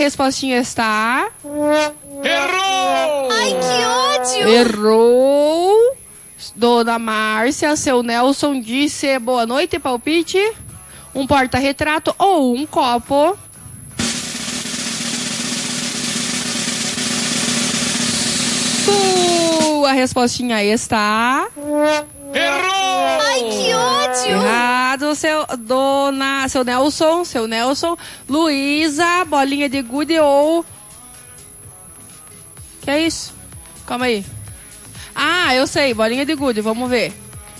respostinha está... Errou! Ai, que ódio! Errou. Dona Márcia, seu Nelson disse boa noite, palpite. Um porta-retrato ou um copo. Sua respostinha está... Errou! Ai, que ódio! Errado, seu Nelson. Luísa, bolinha de gude ou... Que é isso? Calma aí. Ah, eu sei, bolinha de gude, vamos ver.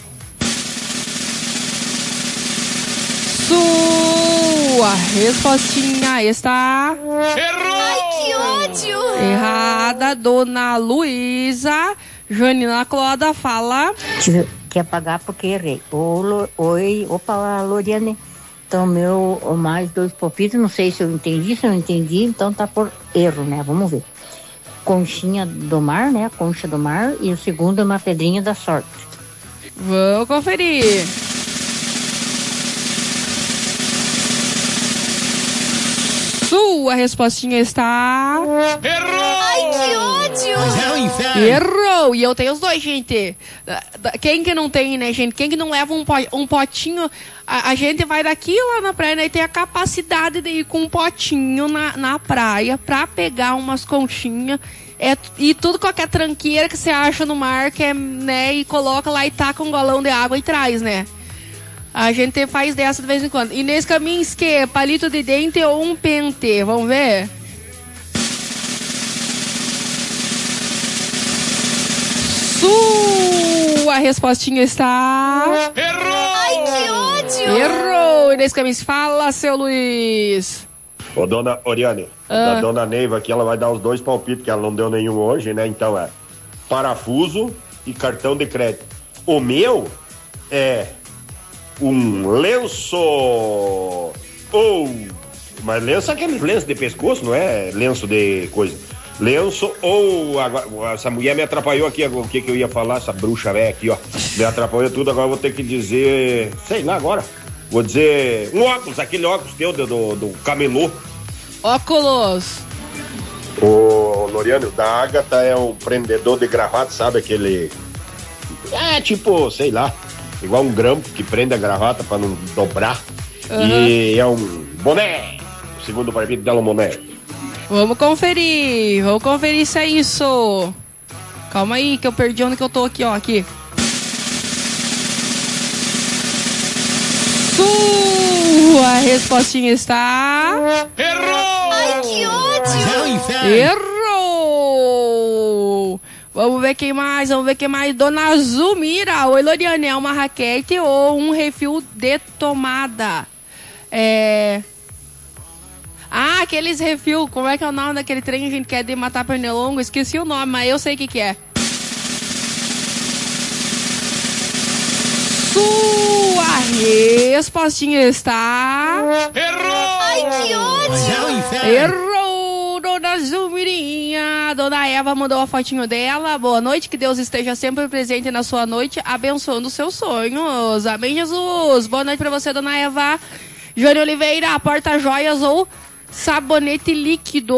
Sua respostinha está... Errou! Ai, que ódio! Errada, dona Luísa. Janina Cloda, fala. Tive que apagar porque errei. Oi, opa, Loriane. Então, mais 2 palpites, não sei se eu entendi, se eu não entendi, então tá por erro, né? Vamos ver. Conchinha do mar, né? Concha do mar. E o segundo é uma pedrinha da sorte. Vamos conferir. Sua respostinha está... Errou! Ai, que ódio! Mas é o inferno. Errou! E eu tenho os dois, gente. Quem que não tem, né, gente? Quem que não leva um potinho... A gente vai daqui lá na praia, né, e tem a capacidade de ir com um potinho na praia pra pegar umas conchinhas. E tudo qualquer tranqueira que você acha no mar, que é, né, e coloca lá e taca um golão de água e traz, né? A gente faz dessa de vez em quando. E nesse caminho, que palito de dente ou um pente? Vamos ver? Sua respostinha está... Errou! Ai, que ódio! Errou! E nesse caminho, fala, seu Luiz. Ô, dona Oriane, da dona Neiva aqui, ela vai dar os 2 palpites, que ela não deu nenhum hoje, né? Então é parafuso e cartão de crédito. O meu é um lenço mas lenço é aqueles lenços de pescoço, não é lenço de coisa. Lenço ou... Agora, essa mulher me atrapalhou aqui, o que eu ia falar, essa bruxa velha aqui, ó. Me atrapalhou tudo, agora eu vou ter que dizer... Sei lá agora. Vou dizer... Um óculos, aquele óculos teu do camelô. Óculos. O Loriano, da Ágata é um prendedor de gravata, sabe? Aquele... É tipo, sei lá, igual um grampo que prende a gravata pra não dobrar. E é um boné. Segundo o partido dela, um boné. Vamos conferir se é isso. Calma aí, que eu perdi onde que eu tô aqui, ó, aqui. Sua respostinha está... Errou! Ai, que ódio! Mas é o inferno. Errou! Vamos ver quem mais. Dona Zumira. Oi, Loriane, é uma raquete ou um refil de tomada? Ah, aqueles refil. Como é que é o nome daquele trem que a gente quer de matar pernilongo? Esqueci o nome, mas eu sei o que é. Sua respostinha está... Errou! Ai, que ódio! Mas é o inferno. Errou, dona Zumirinha. Dona Eva mandou a fotinho dela. Boa noite, que Deus esteja sempre presente na sua noite, abençoando os seus sonhos. Amém, Jesus. Boa noite pra você, dona Eva. Johnny Oliveira, porta-joias ou sabonete líquido?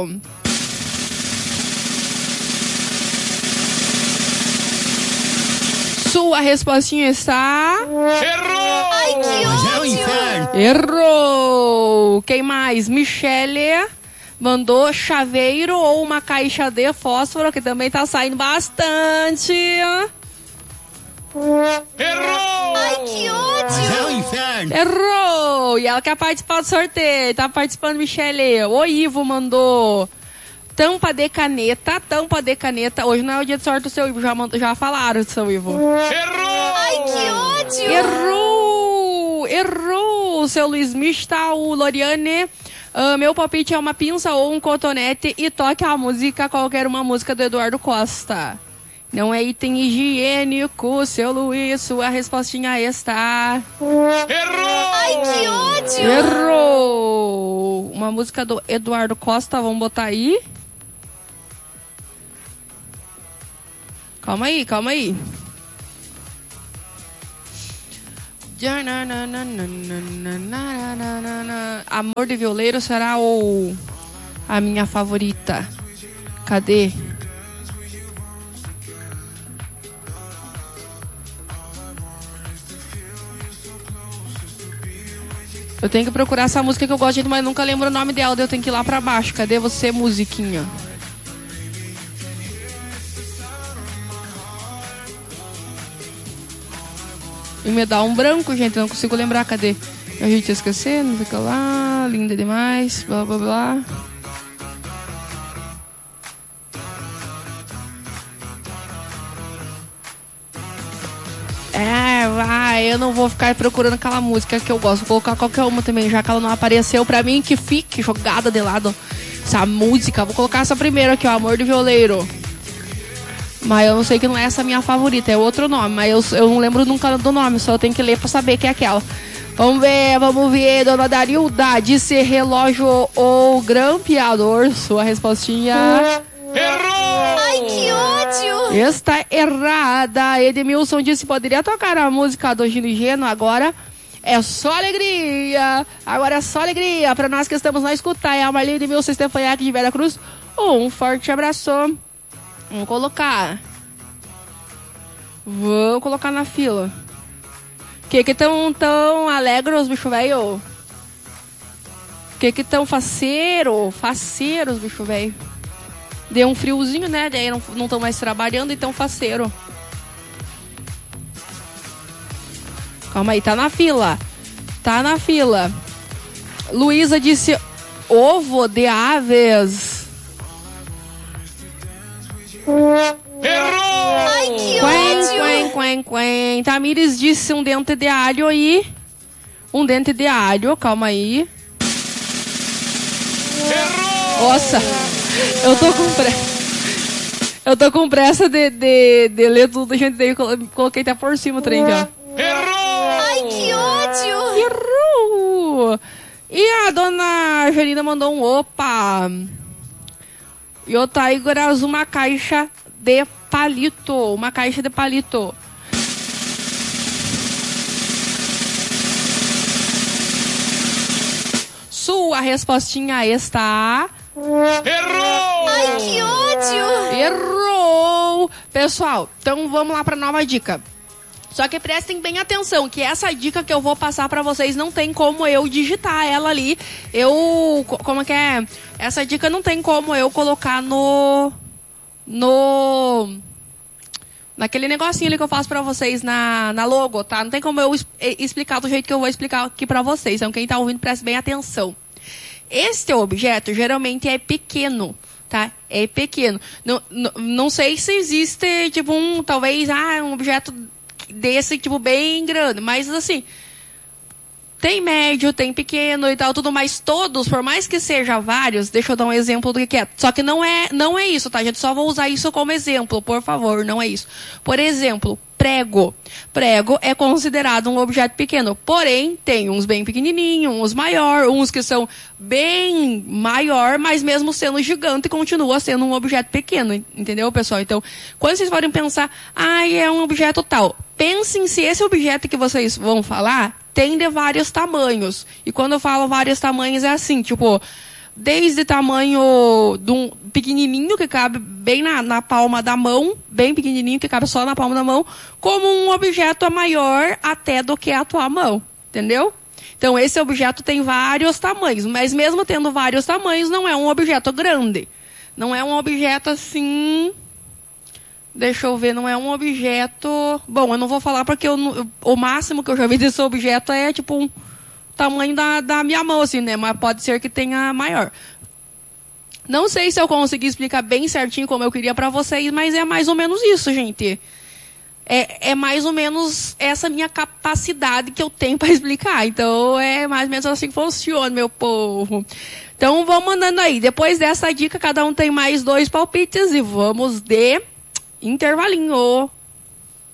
Sua respostinha está... Errou! Ai, que Mas é o ódio! inferno. Errou! Quem mais? Michele mandou chaveiro ou uma caixa de fósforo, que também tá saindo bastante. Errou! Ai, que ódio! Mas é o inferno. Errou! E ela quer participar do sorteio. Tá participando, Michele. O Ivo mandou tampa de caneta. Hoje não é o dia de sorte do seu Ivo. Já falaram do seu Ivo. Errou! Ai, que ódio! Errou! Seu Luiz Mistal, Loriane. Meu palpite é uma pinça ou um cotonete e toque a música, qualquer uma música do Eduardo Costa. Não é item higiênico, seu Luiz, sua respostinha está... Errou! Ai, que ódio! Errou! Uma música do Eduardo Costa, vamos botar aí. Calma aí. Amor de Violeiro será o a minha favorita. Cadê? Eu tenho que procurar essa música que eu gosto de, mas nunca lembro o nome dela. Eu tenho que ir lá pra baixo. Cadê você, musiquinha? E me dá um branco, gente. Eu não consigo lembrar. Cadê? A gente esquecer, não sei o que lá. Linda demais. Blá, blá, blá. Vai, eu não vou ficar procurando aquela música que eu gosto. Vou colocar qualquer uma também, já que ela não apareceu pra mim, que fique jogada de lado essa música. Vou colocar essa primeira aqui, ó, Amor de Violeiro. Mas eu não sei que não é essa minha favorita, é outro nome. Mas eu não lembro nunca do nome, só eu tenho que ler pra saber que é aquela. Vamos ver, dona Darilda. Disse relógio ou grampeador. Sua respostinha... Errou! Ai, que ódio! Está errada. Edmilson disse poderia tocar a música do Gino e Geno. Agora é só alegria. Agora é só alegria. Para nós que estamos na escuta. É a Marlene Edmilson Stefanhac de Vera Cruz. Um forte abraço. Vamos colocar na fila. Que tão alegre os bicho velho? Que tão faceiros bicho velho? Deu um friozinho, né? Daí não estão mais trabalhando, então faceiro. Calma aí, tá na fila. Luísa disse ovo de aves. Errou! Ai, que ódio! Quen. Tamires disse um dente de alho aí. Um dente de alho, calma aí. Errou! Nossa, eu tô com pressa de ler tudo, gente. Daí coloquei até por cima o trem, ó. Errou! Ai, que ódio! Errou! E a dona Angelina mandou um opa. E o Tiger azul, uma caixa de palito. Sua respostinha está... Errou! Ai, que ódio! Errou! Pessoal, então vamos lá para nova dica. Só que prestem bem atenção, que essa dica que eu vou passar para vocês não tem como eu digitar ela ali. Como é que é? Essa dica não tem como eu colocar naquele negocinho ali que eu faço pra vocês na logo, tá? Não tem como eu explicar do jeito que eu vou explicar aqui pra vocês. Então quem tá ouvindo, preste bem atenção. Este objeto geralmente é pequeno, tá? É pequeno. Não sei se existe, tipo, talvez, um objeto desse, tipo, bem grande. Mas, assim, tem médio, tem pequeno e tal, tudo mais. Todos, por mais que seja vários, deixa eu dar um exemplo do que é. Só que não é isso, tá, gente? Só vou usar isso como exemplo, por favor, não é isso. Por exemplo, prego. Prego é considerado um objeto pequeno, porém, tem uns bem pequenininhos, uns maior, uns que são bem maior, mas mesmo sendo gigante, continua sendo um objeto pequeno, entendeu, pessoal? Então, quando vocês forem pensar, é um objeto tal, pensem se esse objeto que vocês vão falar tem de vários tamanhos. E quando eu falo vários tamanhos, é assim, tipo, desde tamanho de um pequenininho que cabe bem na palma da mão, bem pequenininho que cabe só na palma da mão, como um objeto maior até do que a tua mão, entendeu? Então esse objeto tem vários tamanhos, mas mesmo tendo vários tamanhos, não é um objeto grande. Não é um objeto assim... Deixa eu ver, não é um objeto... Bom, eu não vou falar porque o máximo que eu já vi desse objeto é tipo um tamanho da minha mão, assim, né? Mas pode ser que tenha maior. Não sei se eu consegui explicar bem certinho como eu queria pra vocês, mas é mais ou menos isso, gente. É mais ou menos essa minha capacidade que eu tenho para explicar. Então, é mais ou menos assim que funciona, meu povo. Então, vão mandando aí. Depois dessa dica, cada um tem mais 2 palpites e vamos de intervalinho.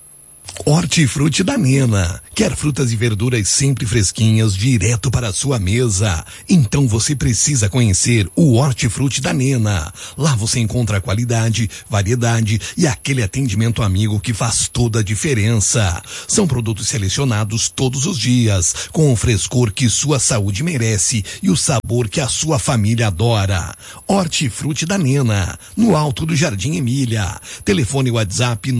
Hortifruti da Nena. Quer frutas e verduras sempre fresquinhas, direto para a sua mesa? Então você precisa conhecer o Hortifruti da Nena. Lá você encontra qualidade, variedade e aquele atendimento amigo que faz toda a diferença. São produtos selecionados todos os dias, com o frescor que sua saúde merece e o sabor que a sua família adora. Hortifruti da Nena, no alto do Jardim Emília. Telefone WhatsApp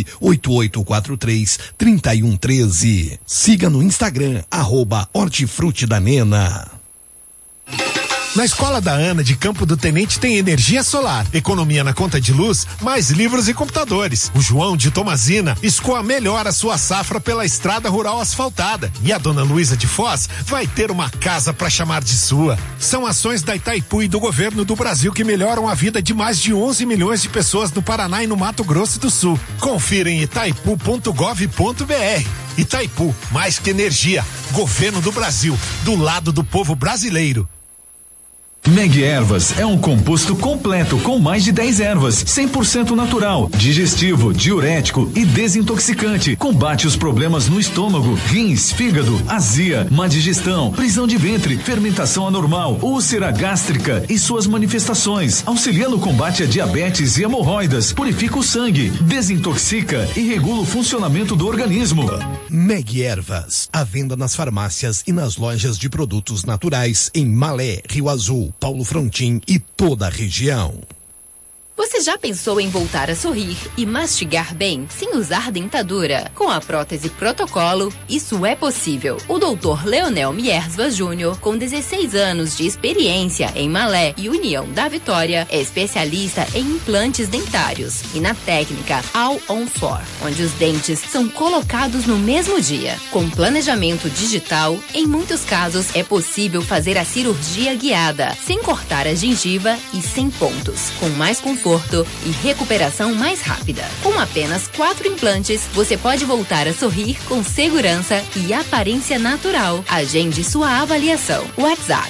98843-3113. Siga no Instagram, @Hortifruti da Nena. Na escola da Ana de Campo do Tenente tem energia solar, economia na conta de luz, mais livros e computadores. O João de Tomazina escoa melhor a sua safra pela estrada rural asfaltada. E a dona Luísa de Foz vai ter uma casa para chamar de sua. São ações da Itaipu e do governo do Brasil que melhoram a vida de mais de 11 milhões de pessoas no Paraná e no Mato Grosso do Sul. Confira em itaipu.gov.br. Itaipu, mais que energia. Governo do Brasil, do lado do povo brasileiro. Meg Ervas é um composto completo com mais de 10 ervas, 100% natural, digestivo, diurético e desintoxicante. Combate os problemas no estômago, rins, fígado, azia, má digestão, prisão de ventre, fermentação anormal, úlcera gástrica e suas manifestações. Auxilia no combate a diabetes e hemorroidas, purifica o sangue, desintoxica e regula o funcionamento do organismo. Meg Ervas, à venda nas farmácias e nas lojas de produtos naturais em Malé, Rio Azul, Paulo Frontin e toda a região. Você já pensou em voltar a sorrir e mastigar bem sem usar dentadura? Com a prótese Protocolo, isso é possível. O Dr. Leonel Miersva Júnior, com 16 anos de experiência em Malé e União da Vitória, é especialista em implantes dentários e na técnica All on 4, onde os dentes são colocados no mesmo dia. Com planejamento digital, em muitos casos é possível fazer a cirurgia guiada, sem cortar a gengiva e sem pontos, com mais conforto e recuperação mais rápida. Com apenas 4 implantes, você pode voltar a sorrir com segurança e aparência natural. Agende sua avaliação. WhatsApp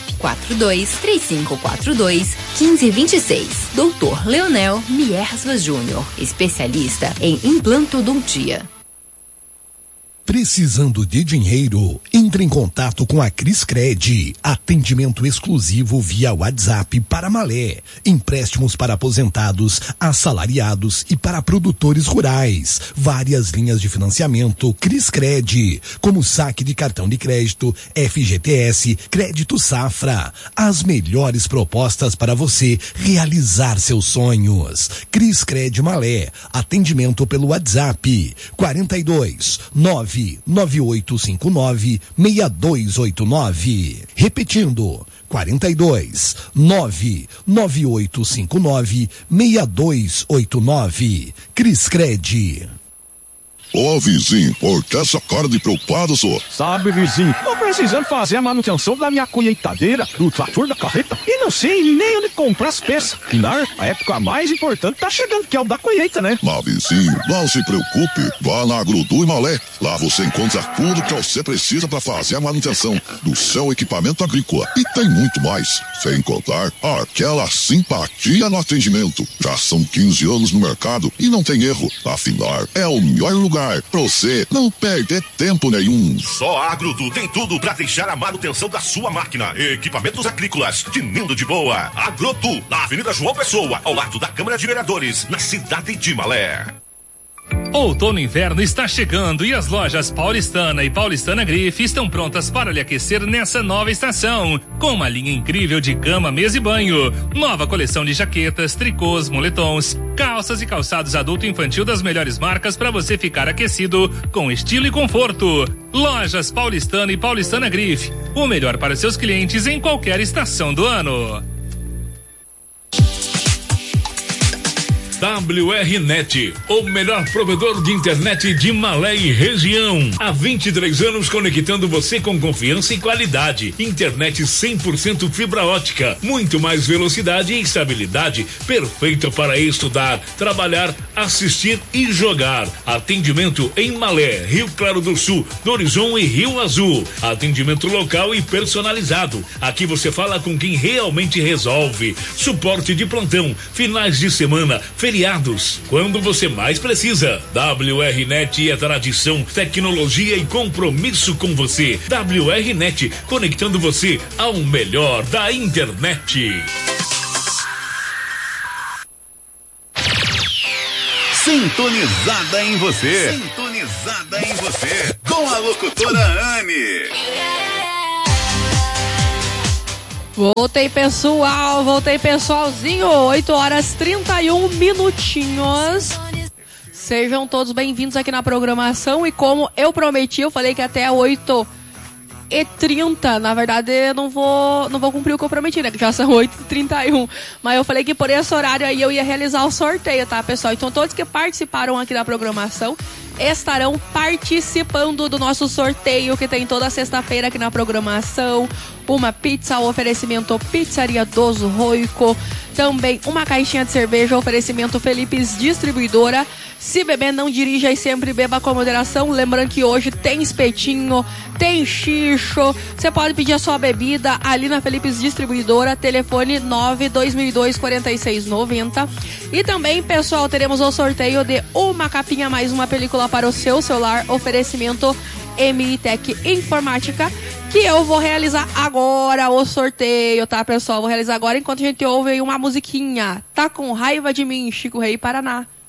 42-3542-1526. Dr. Leonel Miersva Júnior, especialista em implantodontia. Precisando de dinheiro? Entre em contato com a Criscred. Atendimento exclusivo via WhatsApp para Malé. Empréstimos para aposentados, assalariados e para produtores rurais. Várias linhas de financiamento Criscred, como saque de cartão de crédito, FGTS, crédito safra. As melhores propostas para você realizar seus sonhos. Criscred Malé. Atendimento pelo WhatsApp 42-99859-6289. Repetindo, 42-99859-6289. Criscred. Ô vizinho, por que essa cara de preocupado, senhor? Sabe, vizinho, tô precisando fazer a manutenção da minha colheitadeira, do trator, da carreta, e não sei nem onde comprar as peças. Afinal, a época mais importante tá chegando, que é o da colheita, né? Mas vizinho, não se preocupe, vá na Agrodu e Malé. Lá você encontra tudo que você precisa para fazer a manutenção do seu equipamento agrícola. E tem muito mais, sem contar aquela simpatia no atendimento. Já são 15 anos no mercado e não tem erro. Afinal, é o melhor lugar pra você não perder tempo nenhum. Só a Agrodu tem tudo pra deixar a manutenção da sua máquina. Equipamentos agrícolas, tinindo de boa. Agrodu, na Avenida João Pessoa, ao lado da Câmara de Vereadores, na cidade de Malé. Outono e inverno está chegando e as lojas Paulistana e Paulistana Grife estão prontas para lhe aquecer nessa nova estação, com uma linha incrível de cama, mesa e banho, nova coleção de jaquetas, tricôs, moletons, calças e calçados adulto e infantil das melhores marcas para você ficar aquecido com estilo e conforto. Lojas Paulistana e Paulistana Grife, o melhor para seus clientes em qualquer estação do ano. WRNet, o melhor provedor de internet de Malé e região. Há 23 anos conectando você com confiança e qualidade. Internet 100% fibra ótica, muito mais velocidade e estabilidade, perfeita para estudar, trabalhar, assistir e jogar. Atendimento em Malé, Rio Claro do Sul, Horizon e Rio Azul. Atendimento local e personalizado. Aqui você fala com quem realmente resolve. Suporte de plantão, finais de semana, feriados feriados, quando você mais precisa. WRNet é tradição, tecnologia e compromisso com você. WRNet, conectando você ao melhor da internet. Sintonizada em você. Sintonizada em você. Com a locutora Anne. Voltei, pessoalzinho. 8h31. Sejam todos bem-vindos aqui na programação. E como eu prometi, eu falei que até 8h30, na verdade, eu não vou cumprir o que eu prometi, né? Que já são 8h31. Mas eu falei que por esse horário aí eu ia realizar o sorteio, tá, pessoal? Então todos que participaram aqui da programação estarão participando do nosso sorteio que tem toda sexta-feira aqui na programação. Uma pizza, o oferecimento Pizzaria Doso Roico. Também uma caixinha de cerveja, oferecimento Felipes Distribuidora. Se beber, não dirija e sempre beba com moderação. Lembrando que hoje tem espetinho, tem xixo. Você pode pedir a sua bebida ali na Felipes Distribuidora. Telefone 920024690. E também, pessoal, teremos o sorteio de uma capinha mais uma película para o seu celular. Oferecimento MITEC Informática, que eu vou realizar agora o sorteio, tá, pessoal? Vou realizar agora enquanto a gente ouve aí uma musiquinha. Tá com raiva de mim, Chico Rei Paraná.